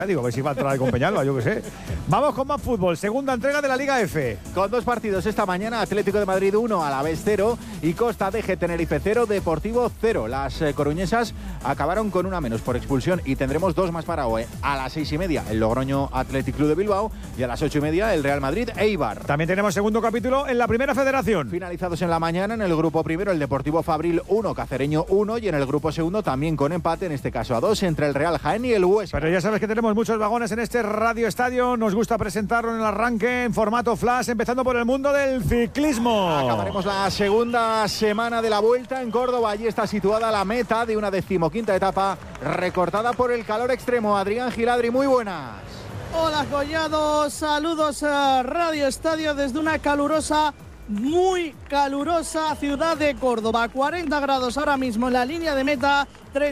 Digo, a ver si va a entrar con Peñalba, yo qué sé. Vamos con más fútbol. Segunda entrega de la Liga F. Con 2 partidos esta mañana, Atlético de Madrid 1, Alavés 0 y Costa DG Tenerife 0, Deportivo 0. Las coruñesas acabaron con una menos por expulsión y tendremos 2 más para hoy. A las 6:30 el Logroño Athletic Club de Bilbao y a las 8:30 el Real Madrid Eibar. También tenemos segundo capítulo en la Primera Federación. Finalizados en la mañana en el grupo primero el Deportivo Fabril 1, Cacereño 1 y en el grupo segundo también con empate, en este caso a 2 entre el Real Jaén y el Huesca. Pero ya sabes que tenemos muchos vagones en este Radio Estadio. Nos gusta presentarlo en el arranque en formato flash, empezando por el mundo del ciclismo. Acabaremos la segunda semana de la Vuelta en Córdoba. Allí está situada la meta de una 15ª etapa recortada por el calor extremo. Adrián Giladri, muy buenas. Hola Collado, saludos a Radio Estadio desde una calurosa, muy calurosa ciudad de Córdoba. 40 grados ahora mismo en la línea de meta,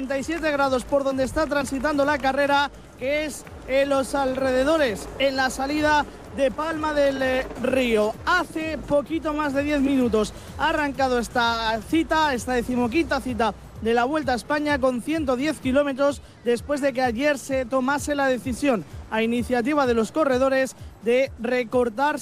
37 grados por donde está transitando la carrera, que es en los alrededores, en la salida de Palma del Río. Hace poquito más de 10 minutos ha arrancado esta cita, esta 15ª cita de la Vuelta a España con 110 kilómetros después de que ayer se tomase la decisión a iniciativa de los corredores de recortar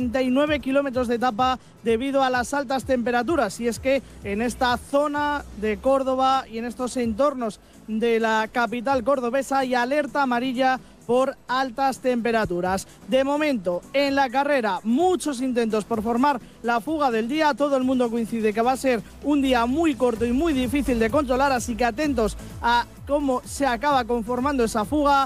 79 kilómetros de etapa debido a las altas temperaturas. Y es que en esta zona de Córdoba y en estos entornos de la capital cordobesa hay alerta amarilla por altas temperaturas. De momento, en la carrera, muchos intentos por formar la fuga del día. Todo el mundo coincide que va a ser un día muy corto y muy difícil de controlar, así que atentos a cómo se acaba conformando esa fuga.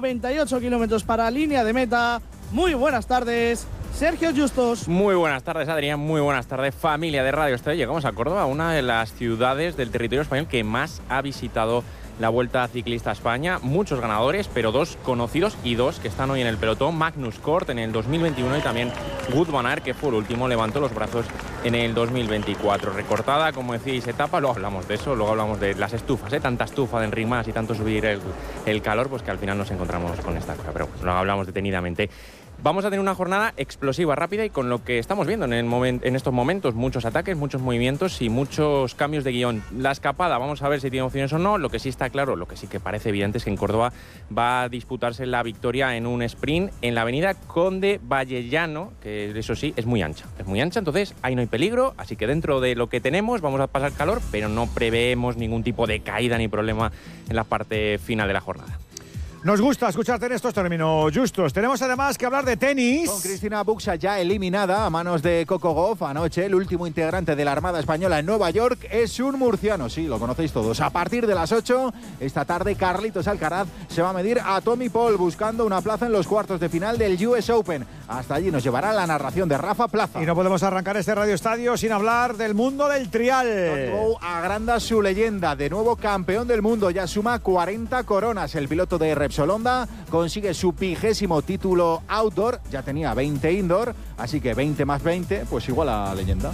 98 kilómetros para línea de meta. Muy buenas tardes, Sergio Justos. Muy buenas tardes, Adrián. Muy buenas tardes, familia de Radio Estadio. Llegamos a Córdoba, una de las ciudades del territorio español que más ha visitado la Vuelta Ciclista a España. Muchos ganadores, pero 2 conocidos y 2 que están hoy en el pelotón. Magnus Cort en el 2021 y también Wout van Aert, que fue el último, levantó los brazos en el 2024. Recortada, como decíais, etapa. Luego hablamos de eso, luego hablamos de las estufas, tanta estufa de Enric Mas y tanto subir el calor, pues que al final nos encontramos con esta cosa. Pero luego hablamos detenidamente. Vamos a tener una jornada explosiva, rápida y con lo que estamos viendo en estos momentos, muchos ataques, muchos movimientos y muchos cambios de guión. La escapada, vamos a ver si tiene opciones o no. Lo que sí está claro, lo que sí que parece evidente es que en Córdoba va a disputarse la victoria en un sprint en la avenida Conde Vallellano, que eso sí, es muy ancha, entonces ahí no hay peligro, así que dentro de lo que tenemos vamos a pasar calor, pero no preveemos ningún tipo de caída ni problema en la parte final de la jornada. Nos gusta escucharte en estos términos justos. Tenemos además que hablar de tenis. Con Cristina Buxa ya eliminada a manos de Coco Gauff anoche, el último integrante de la Armada Española en Nueva York es un murciano, sí, lo conocéis todos. A partir de las 8, esta tarde, Carlitos Alcaraz se va a medir a Tommy Paul buscando una plaza en los cuartos de final del US Open. Hasta allí nos llevará la narración de Rafa Plaza. Y no podemos arrancar este Radio Estadio sin hablar del mundo del trial. Tony Bow agranda su leyenda, de nuevo campeón del mundo, ya suma 40 coronas. El piloto de Repsol Honda consigue su 20º título outdoor, ya tenía 20 indoor, así que 20 más 20, pues igual a leyenda.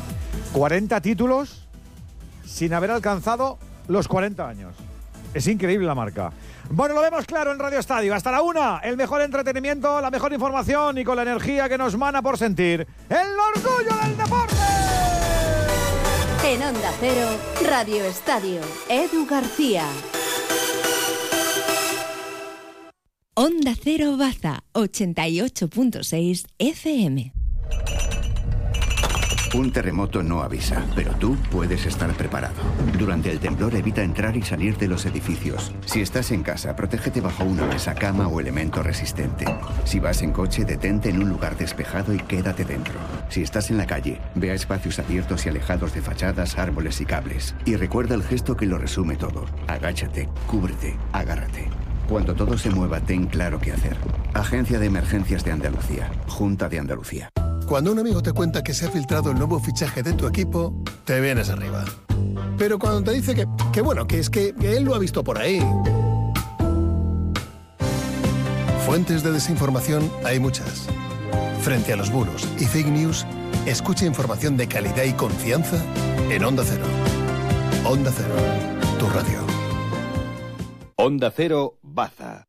40 títulos sin haber alcanzado los 40 años. Es increíble la marca. Bueno, lo vemos claro en Radio Estadio. Hasta la 1, el mejor entretenimiento, la mejor información y con la energía que nos mana por sentir el orgullo del deporte. En Onda Cero, Radio Estadio, Edu García. Onda Cero Baza, 88.6 FM. Un terremoto no avisa, pero tú puedes estar preparado. Durante el temblor evita entrar y salir de los edificios. Si estás en casa, protégete bajo una mesa, cama o elemento resistente. Si vas en coche, detente en un lugar despejado y quédate dentro. Si estás en la calle, ve a espacios abiertos y alejados de fachadas, árboles y cables. Y recuerda el gesto que lo resume todo. Agáchate, cúbrete, agárrate. Cuando todo se mueva, ten claro qué hacer. Agencia de Emergencias de Andalucía. Junta de Andalucía. Cuando un amigo te cuenta que se ha filtrado el nuevo fichaje de tu equipo, te vienes arriba. Pero cuando te dice que él lo ha visto por ahí. Fuentes de desinformación hay muchas. Frente a los bulos y fake news, escucha información de calidad y confianza en Onda Cero. Onda Cero, tu radio. Onda Cero, Baza.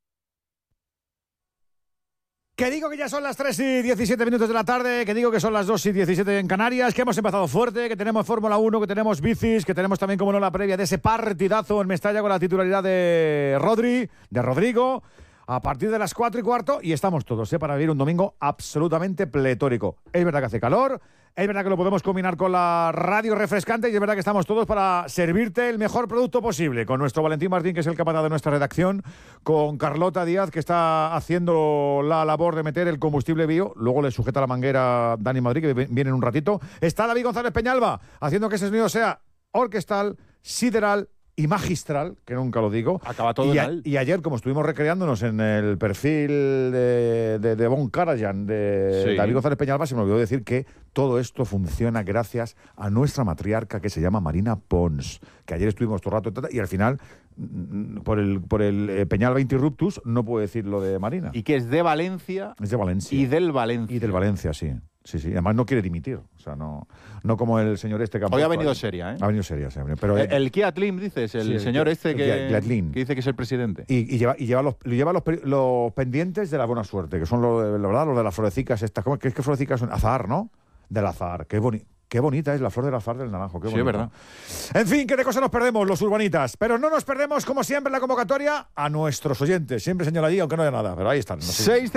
Que digo que ya son las 3:17 de la tarde, que digo que son las 2:17 en Canarias, que hemos empezado fuerte, que tenemos Fórmula 1, que tenemos bicis, que tenemos también, como no, la previa de ese partidazo en Mestalla con la titularidad de Rodrigo. a partir de las 4:15 y estamos todos para vivir un domingo absolutamente pletórico. Es verdad que hace calor, es verdad que lo podemos combinar con la radio refrescante y es verdad que estamos todos para servirte el mejor producto posible. Con nuestro Valentín Martín, que es el capataz de nuestra redacción, con Carlota Díaz, que está haciendo la labor de meter el combustible bio. Luego le sujeta la manguera Dani Madrid, que viene en un ratito. Está David González Peñalba, haciendo que ese sonido sea orquestal, sideral y magistral, que nunca lo digo. Acaba todo mal. Y ayer, como estuvimos recreándonos en el perfil de Von Karajan, de David González Peñalba, se me olvidó decir que todo esto funciona gracias a nuestra matriarca, que se llama Marina Pons, que ayer estuvimos todo el rato y al final, por el Peñalba Interruptus, no puedo decir lo de Marina. Y que es de Valencia. Es de Valencia. Y del Valencia. Y del Valencia, sí. Sí, además no quiere dimitir. O sea, no como el señor este que hoy ha venido seria, ¿eh? Ha venido seria, sí. Pero el Kiat Lim, dices, el señor este que dice que es el presidente. Y lleva los pendientes de la buena suerte, que son los de las florecicas estas. ¿Cómo es que florecicas son? Azahar, ¿no? Del azahar. Qué bonita es la flor del azahar del naranjo. Qué bonita. Sí, es verdad. En fin, ¿qué de cosas nos perdemos los urbanitas? Pero no nos perdemos, como siempre, en la convocatoria a nuestros oyentes. Siempre señala allí, aunque no haya nada, pero ahí están.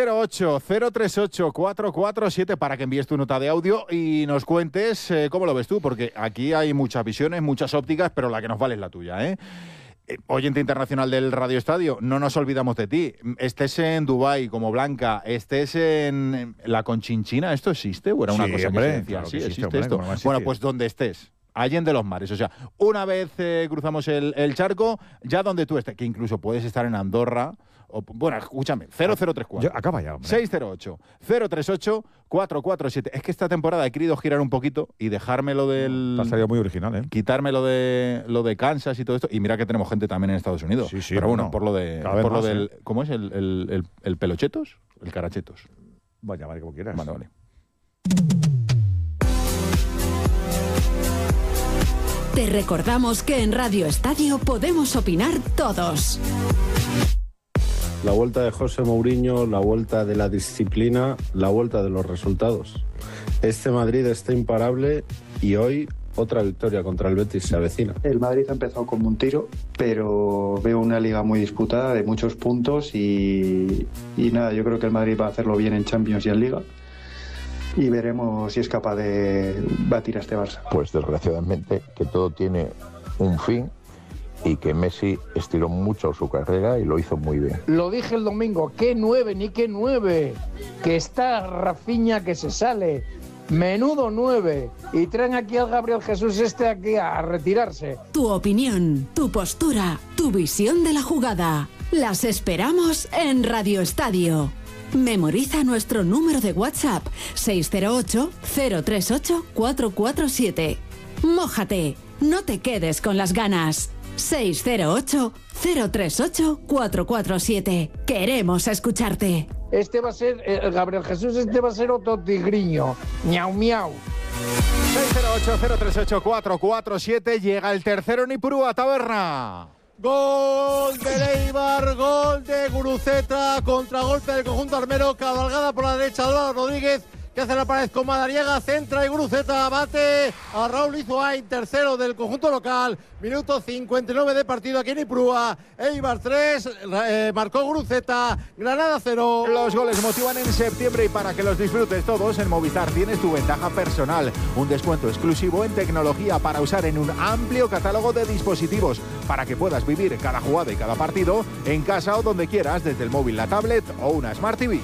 608-038-447 para que envíes tu nota de audio y nos cuentes cómo lo ves tú, porque aquí hay muchas visiones, muchas ópticas, pero la que nos vale es la tuya, ¿eh? Oyente internacional del Radio Estadio, no nos olvidamos de ti. Estés en Dubái como Blanca, estés en la Conchinchina, ¿esto existe? ¿O era una cosa hombre, que se decía? claro Sí, que existe hombre, esto. Bueno, pues donde estés. Allende los mares, o sea, una vez cruzamos el charco, ya donde tú estés, que incluso puedes estar en Andorra. Bueno, escúchame, 0034. Acaba ya, hombre. 608-038-447. Es que esta temporada he querido girar un poquito y dejarme lo del... Te ha salido muy original, ¿eh? Quitarme lo de Kansas y todo esto. Y mira que tenemos gente también en Estados Unidos. Sí, pero bueno, por lo del... ¿eh? ¿Cómo es? ¿El pelochetos? El carachetos. Vaya, vale, como quieras. Vale. Te recordamos que en Radio Estadio podemos opinar todos. La vuelta de José Mourinho, la vuelta de la disciplina, la vuelta de los resultados. Este Madrid está imparable y hoy otra victoria contra el Betis se avecina. El Madrid ha empezado como un tiro, pero veo una liga muy disputada de muchos puntos y nada, yo creo que el Madrid va a hacerlo bien en Champions y en Liga. Y veremos si es capaz de batir a este Barça. Pues desgraciadamente que todo tiene un fin y que Messi estiró mucho su carrera y lo hizo muy bien. Lo dije el domingo, qué 9, ni qué 9, que está Rafinha que se sale, menudo 9, y traen aquí al Gabriel Jesús aquí a retirarse. Tu opinión, tu postura, tu visión de la jugada. Las esperamos en Radio Estadio. Memoriza nuestro número de WhatsApp 608-038-447. Mójate, no te quedes con las ganas. 608-038-447. Queremos escucharte. Este va a ser, Gabriel Jesús, va a ser otro tigriño. Miau, miau. 608-038-447. Llega el tercero en Ipurúa, Taberna. Gol de Eibar, gol de Guruceta, contragolpe del conjunto armero, cabalgada por la derecha Álvaro Rodríguez, que hace la pared con Madariaga, centra y Guruceta bate a Raúl Izuain, tercero del conjunto local, minuto 59 de partido aquí en Ipurúa. Eibar 3, marcó Guruceta, Granada 0. Los goles motivan en septiembre y para que los disfrutes todos, en Movistar tienes tu ventaja personal, un descuento exclusivo en tecnología para usar en un amplio catálogo de dispositivos, para que puedas vivir cada jugada y cada partido en casa o donde quieras, desde el móvil, la tablet o una Smart TV.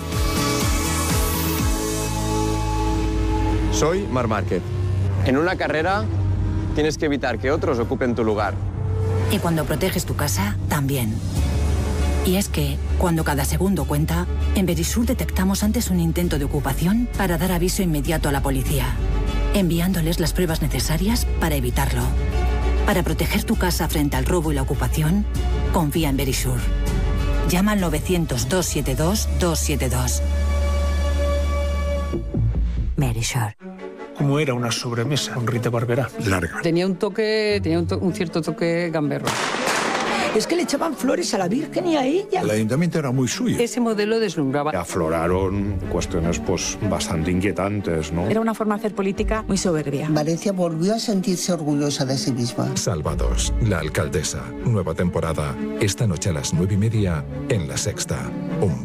Soy Marc Márquez. En una carrera tienes que evitar que otros ocupen tu lugar. Y cuando proteges tu casa, también. Y es que, cuando cada segundo cuenta, en Verisur detectamos antes un intento de ocupación para dar aviso inmediato a la policía, enviándoles las pruebas necesarias para evitarlo. Para proteger tu casa frente al robo y la ocupación, confía en Verisur. Llama al 900-272-272. Verisur. Como era una sobremesa con Rita Barberá. Larga. Tenía un cierto toque gamberro. Es que le echaban flores a la Virgen y a ella. El ayuntamiento era muy suyo. Ese modelo deslumbraba. Afloraron cuestiones pues bastante inquietantes, ¿no? Era una forma de hacer política muy soberbia. Valencia volvió a sentirse orgullosa de sí misma. Salvados, la alcaldesa. Nueva temporada. Esta noche a las 9:30 en La Sexta. Un